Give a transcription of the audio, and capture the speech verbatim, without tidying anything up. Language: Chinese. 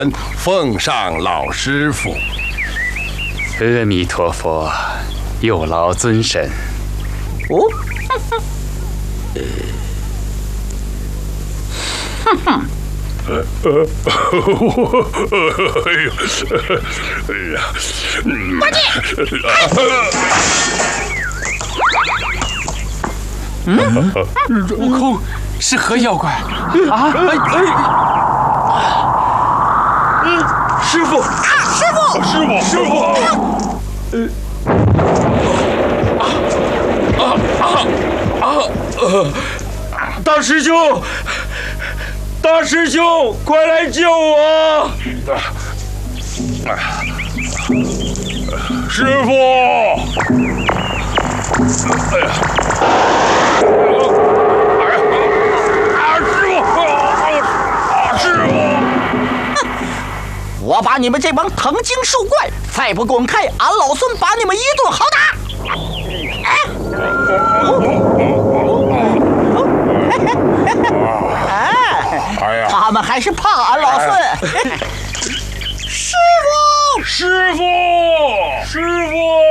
奉上老师傅。 阿弥陀佛，有劳尊神。 哦，哼哼。 呃呃，哎呦，哎呀， 快进！ 嗯，悟空是何妖怪啊？哎哎， 嗯，师傅， 啊，师傅， 师傅，师傅， 呃，啊啊啊啊！呃，大师兄。大师兄，快来救我！ 师傅，哎呀，哎呀，啊，师傅，啊，师傅！ 我把你们这帮藤精兽怪，再不滚开，俺老孙把你们一顿好打！哎，哎，他们还是怕俺老孙。师傅， 师傅，师傅。